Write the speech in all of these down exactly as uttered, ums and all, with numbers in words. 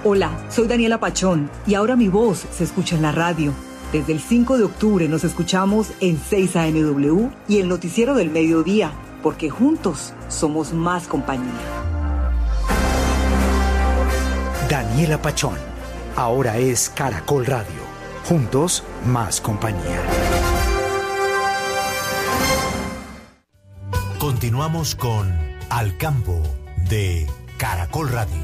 Hola, soy Daniela Pachón y ahora mi voz se escucha en la radio. Desde el cinco de octubre nos escuchamos en seis A M W y el Noticiero del Mediodía, porque juntos somos más compañía. Daniela Pachón, ahora es Caracol Radio. Juntos, más compañía. Continuamos con Al Campo de Caracol Radio.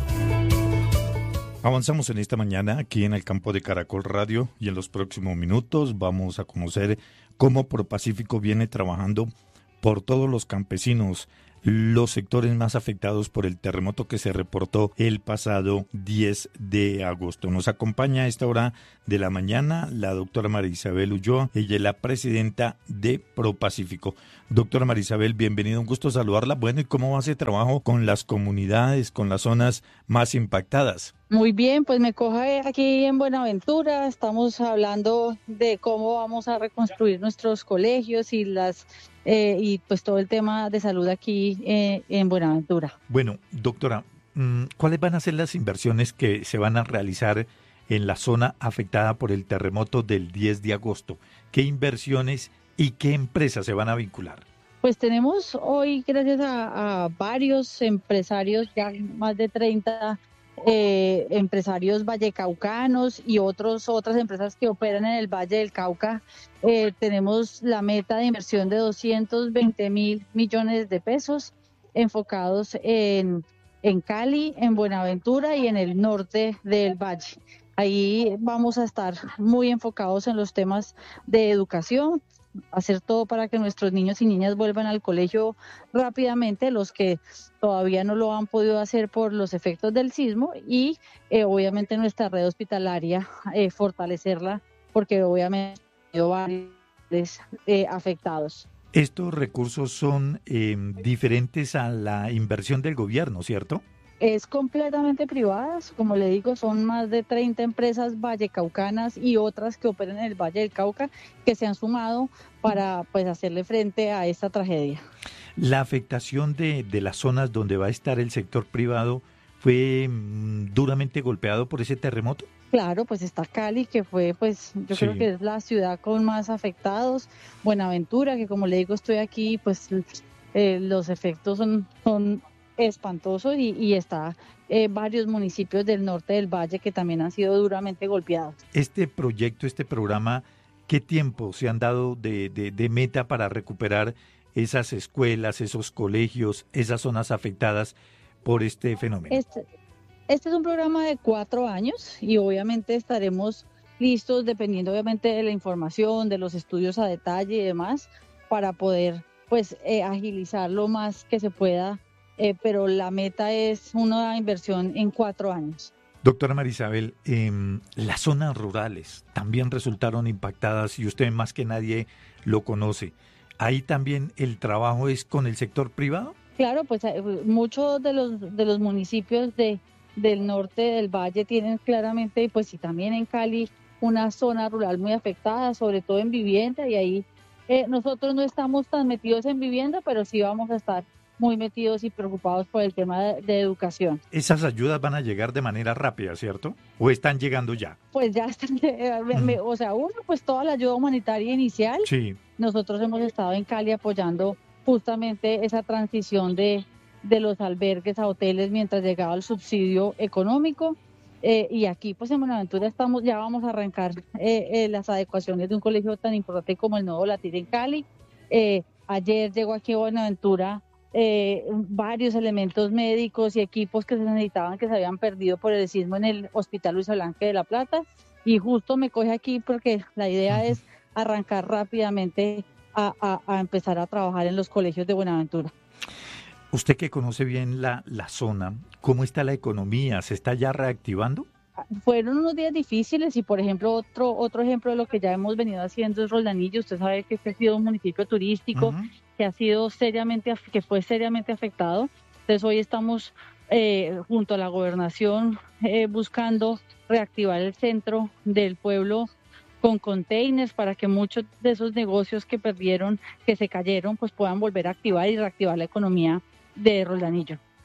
Avanzamos en esta mañana aquí en el campo de Caracol Radio y en los próximos minutos vamos a conocer cómo ProPacífico viene trabajando por todos los campesinos, los sectores más afectados por el terremoto que se reportó el pasado diez de agosto. Nos acompaña a esta hora de la mañana la doctora María Isabel Ulloa, ella es la presidenta de ProPacífico. Doctora María Isabel, bienvenida, un gusto saludarla. Bueno, ¿y cómo va ese trabajo con las comunidades, con las zonas más impactadas? Muy bien, pues me coge aquí en Buenaventura, estamos hablando de cómo vamos a reconstruir nuestros colegios y las eh, y pues todo el tema de salud aquí eh, en Buenaventura. Bueno, doctora, ¿cuáles van a ser las inversiones que se van a realizar en la zona afectada por el terremoto del diez de agosto? ¿Qué inversiones y qué empresas se van a vincular? Pues tenemos hoy, gracias a, a varios empresarios, ya más de treinta Eh, empresarios vallecaucanos y otros otras empresas que operan en el Valle del Cauca, eh, tenemos la meta de inversión de doscientos veinte mil millones de pesos enfocados en, en Cali, en Buenaventura y en el norte del Valle. Ahí vamos a estar muy enfocados en los temas de educación, hacer todo para que nuestros niños y niñas vuelvan al colegio rápidamente, los que todavía no lo han podido hacer por los efectos del sismo, y eh, obviamente nuestra red hospitalaria, eh, fortalecerla, porque obviamente hay varios eh, afectados. Estos recursos son eh, diferentes a la inversión del gobierno, ¿cierto? Es completamente privadas, como le digo, son más de treinta empresas vallecaucanas y otras que operan en el Valle del Cauca que se han sumado para pues hacerle frente a esta tragedia. La afectación de, de las zonas donde va a estar el sector privado fue mmm, duramente golpeado por ese terremoto. Claro, pues está Cali, que fue, pues yo sí. creo que es la ciudad con más afectados. Buenaventura, que como le digo, estoy aquí, pues eh, los efectos son, son espantosos y, y está eh, varios municipios del norte del valle que también han sido duramente golpeados. Este proyecto, este programa, ¿qué tiempo se han dado de, de, de meta para recuperar esas escuelas, esos colegios, esas zonas afectadas por este fenómeno? Este, este es un programa de cuatro años y obviamente estaremos listos, dependiendo obviamente de la información, de los estudios a detalle y demás, para poder pues eh, agilizar lo más que se pueda, eh, pero la meta es una inversión en cuatro años. Doctora María Isabel, eh, las zonas rurales también resultaron impactadas y usted más que nadie lo conoce. ¿Ahí también el trabajo es con el sector privado? Claro, pues muchos de los de los municipios de del norte del valle tienen claramente, pues sí, también en Cali, una zona rural muy afectada, sobre todo en vivienda, y ahí eh, nosotros no estamos tan metidos en vivienda, pero sí vamos a estar muy metidos y preocupados por el tema de, de educación. Esas ayudas van a llegar de manera rápida, ¿cierto? ¿O están llegando ya? Pues ya están, eh, mm. me, o sea, uno, pues toda la ayuda humanitaria inicial. Sí. Nosotros hemos estado en Cali apoyando justamente esa transición de, de los albergues a hoteles mientras llegaba el subsidio económico. Eh, y aquí, pues en Buenaventura estamos, ya vamos a arrancar eh, eh, las adecuaciones de un colegio tan importante como el Nuevo Latir en Cali. Eh, ayer llegó aquí a Buenaventura eh, varios elementos médicos y equipos que se necesitaban, que se habían perdido por el sismo en el Hospital Luis Blanque de La Plata. Y justo me coge aquí porque la idea uh-huh. es arrancar rápidamente a, a, a empezar a trabajar en los colegios de Buenaventura. Usted que conoce bien la, la zona, ¿cómo está la economía? ¿Se está ya reactivando? Fueron unos días difíciles y, por ejemplo, otro otro ejemplo de lo que ya hemos venido haciendo es Roldanillo. Usted sabe que este ha sido un municipio turístico uh-huh. que ha sido seriamente, que fue seriamente afectado. Entonces hoy estamos eh, junto a la gobernación eh, buscando reactivar el centro del pueblo con containers para que muchos de esos negocios que perdieron, que se cayeron, pues puedan volver a activar y reactivar la economía de Roldanillo.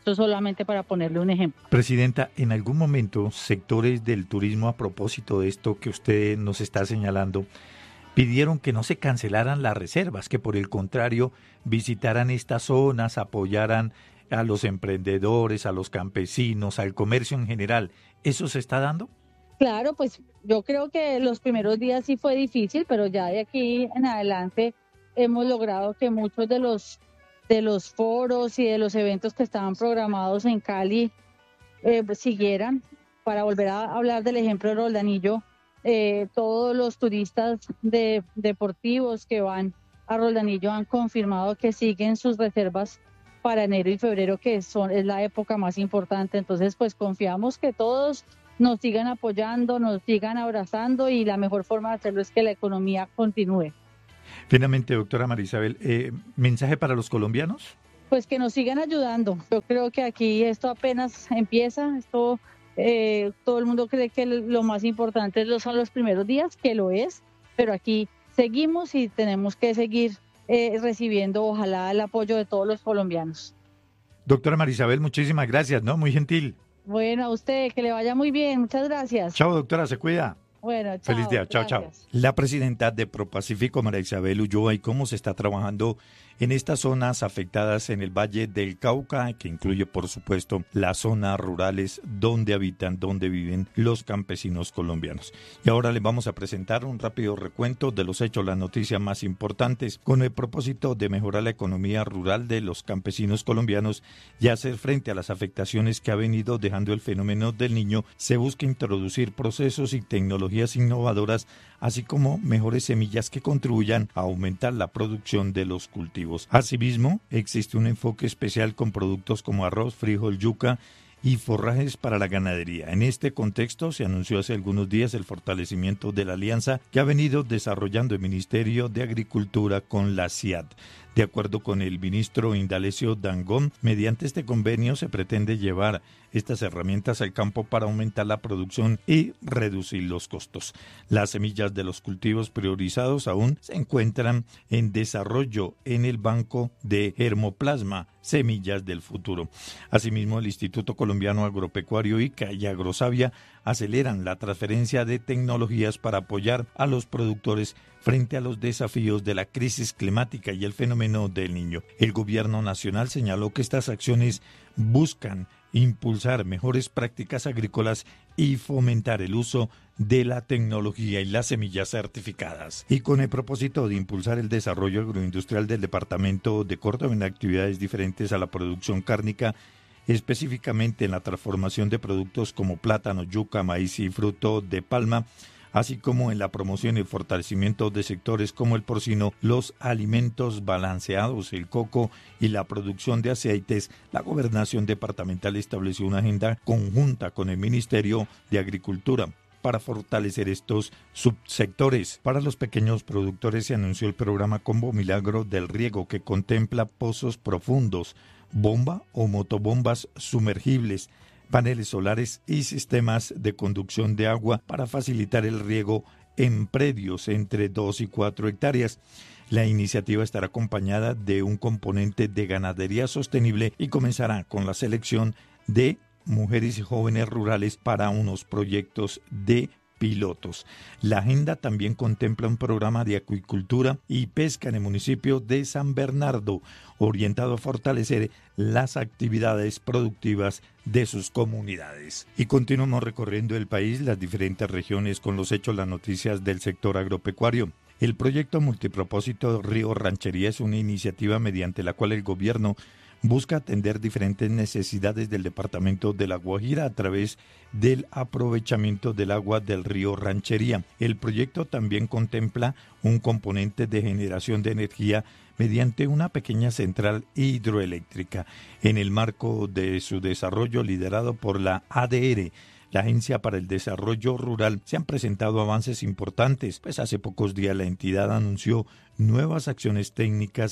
Esto solamente para ponerle un ejemplo. Presidenta, en algún momento sectores del turismo, a propósito de esto que usted nos está señalando, pidieron que no se cancelaran las reservas, que por el contrario visitaran estas zonas, apoyaran a los emprendedores, a los campesinos, al comercio en general. ¿Eso se está dando? Claro, pues yo creo que los primeros días sí fue difícil, pero ya de aquí en adelante hemos logrado que muchos de los de los foros y de los eventos que estaban programados en Cali eh, siguieran. Para volver a hablar del ejemplo de Roldanillo, eh, todos los turistas de, deportivos que van a Roldanillo han confirmado que siguen sus reservas para enero y febrero, que son es la época más importante. Entonces, pues confiamos que todos nos sigan apoyando, nos sigan abrazando, y la mejor forma de hacerlo es que la economía continúe. Finalmente, doctora María Isabel, eh, ¿mensaje para los colombianos? Pues que nos sigan ayudando. Yo creo que aquí esto apenas empieza, esto eh, todo el mundo cree que lo más importante son los primeros días, que lo es, pero aquí seguimos y tenemos que seguir eh, recibiendo, ojalá, el apoyo de todos los colombianos. Doctora María Isabel, muchísimas gracias, ¿no? Muy gentil. Bueno, a usted, que le vaya muy bien, muchas gracias. Chao, doctora, se cuida. Bueno, chao. Feliz día, chao, chao. La presidenta de ProPacífico, María Isabel Ulloa, y cómo se está trabajando en estas zonas afectadas en el Valle del Cauca, que incluye, por supuesto, las zonas rurales donde habitan, donde viven los campesinos colombianos. Y ahora les vamos a presentar un rápido recuento de los hechos, las noticias más importantes, con el propósito de mejorar la economía rural de los campesinos colombianos y hacer frente a las afectaciones que ha venido dejando el fenómeno del Niño. Se busca introducir procesos y tecnologías innovadoras, así como mejores semillas que contribuyan a aumentar la producción de los cultivos. Asimismo, existe un enfoque especial con productos como arroz, frijol, yuca y forrajes para la ganadería. En este contexto se anunció hace algunos días el fortalecimiento de la alianza que ha venido desarrollando el Ministerio de Agricultura con la C I A D. De acuerdo con el ministro Indalecio Dangond, mediante este convenio se pretende llevar estas herramientas al campo para aumentar la producción y reducir los costos. Las semillas de los cultivos priorizados aún se encuentran en desarrollo en el Banco de Germoplasma, Semillas del Futuro. Asimismo, el Instituto Colombiano Agropecuario I C A y Agrosavia aceleran la transferencia de tecnologías para apoyar a los productores frente a los desafíos de la crisis climática y el fenómeno del Niño. El gobierno nacional señaló que estas acciones buscan impulsar mejores prácticas agrícolas y fomentar el uso de la tecnología y las semillas certificadas. Y con el propósito de impulsar el desarrollo agroindustrial del departamento de Córdoba en actividades diferentes a la producción cárnica, específicamente en la transformación de productos como plátano, yuca, maíz y fruto de palma, así como en la promoción y fortalecimiento de sectores como el porcino, los alimentos balanceados, el coco y la producción de aceites. La gobernación departamental estableció una agenda conjunta con el Ministerio de Agricultura para fortalecer estos subsectores. Para los pequeños productores se anunció el programa Combo Milagro del Riego, que contempla pozos profundos, bomba o motobombas sumergibles, paneles solares y sistemas de conducción de agua para facilitar el riego en predios entre dos y cuatro hectáreas. La iniciativa estará acompañada de un componente de ganadería sostenible y comenzará con la selección de mujeres y jóvenes rurales para unos proyectos de pilotos. La agenda también contempla un programa de acuicultura y pesca en el municipio de San Bernardo, orientado a fortalecer las actividades productivas de sus comunidades. Y continuamos recorriendo el país, las diferentes regiones, con los hechos, las noticias del sector agropecuario. El proyecto multipropósito Río Ranchería es una iniciativa mediante la cual el gobierno busca atender diferentes necesidades del departamento de La Guajira a través del aprovechamiento del agua del río Ranchería. El proyecto también contempla un componente de generación de energía mediante una pequeña central hidroeléctrica. En el marco de su desarrollo liderado por la A D R, la Agencia para el Desarrollo Rural, se han presentado avances importantes, pues hace pocos días la entidad anunció nuevas acciones técnicas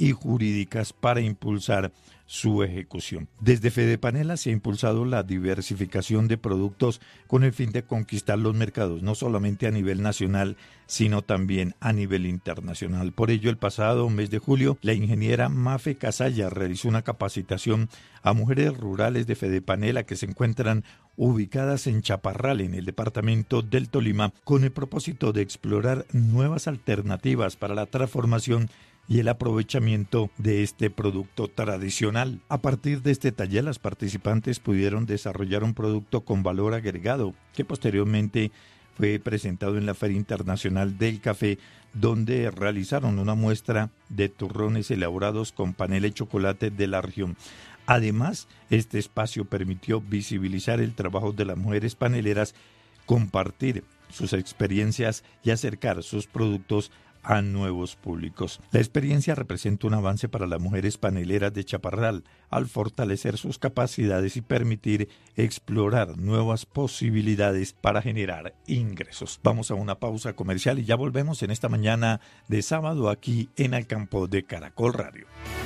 y jurídicas para impulsar su ejecución. Desde Fedepanela se ha impulsado la diversificación de productos con el fin de conquistar los mercados, no solamente a nivel nacional, sino también a nivel internacional. Por ello, el pasado mes de julio, la ingeniera Mafe Casalla realizó una capacitación a mujeres rurales de Fedepanela que se encuentran ubicadas en Chaparral, en el departamento del Tolima, con el propósito de explorar nuevas alternativas para la transformación y el aprovechamiento de este producto tradicional. A partir de este taller, las participantes pudieron desarrollar un producto con valor agregado que posteriormente fue presentado en la Feria Internacional del Café, donde realizaron una muestra de turrones elaborados con panela y chocolate de la región. Además, este espacio permitió visibilizar el trabajo de las mujeres paneleras, compartir sus experiencias y acercar sus productos a nuevos públicos. La experiencia representa un avance para las mujeres paneleras de Chaparral al fortalecer sus capacidades y permitir explorar nuevas posibilidades para generar ingresos. Vamos a una pausa comercial y ya volvemos en esta mañana de sábado aquí en Al Campo de Caracol Radio.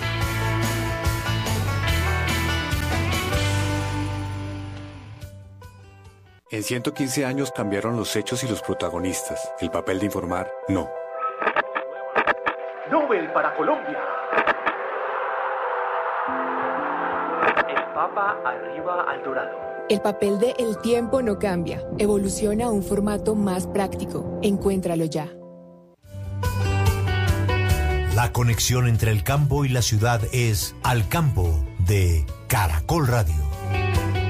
En ciento quince años cambiaron los hechos y los protagonistas. El papel de informar, no. Nobel para Colombia. El Papa arriba al dorado. El papel de El Tiempo no cambia. Evoluciona a un formato más práctico. Encuéntralo ya. La conexión entre el campo y la ciudad es Al Campo de Caracol Radio.